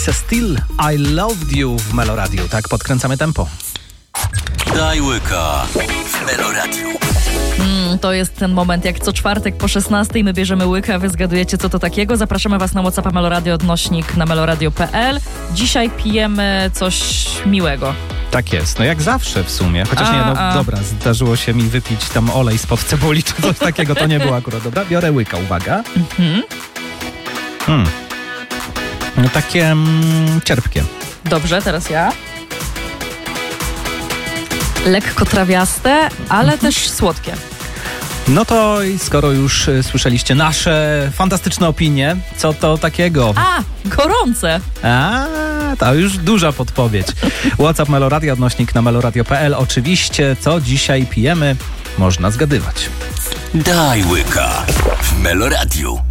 Still I Loved You w Meloradiu. Tak, podkręcamy tempo. Daj łyka w Meloradiu. To jest ten moment, jak co czwartek po 16 my bierzemy łyka, wy zgadujecie, co to takiego. Zapraszamy was na WhatsAppa Meloradio odnośnik na meloradio.pl. Dzisiaj pijemy coś miłego. Tak jest, no jak zawsze w sumie. Chociaż dobra, zdarzyło się mi wypić tam olej spod cebuli czy coś takiego, to nie było akurat dobra. Biorę łyka, uwaga. No takie cierpkie. Dobrze, teraz ja. Lekko trawiaste, ale też słodkie. No to skoro już słyszeliście nasze fantastyczne opinie, co to takiego? Gorące. To już duża podpowiedź. WhatsApp Meloradio, odnośnik na meloradio.pl. Oczywiście, co dzisiaj pijemy, można zgadywać. Daj łyka w Meloradiu.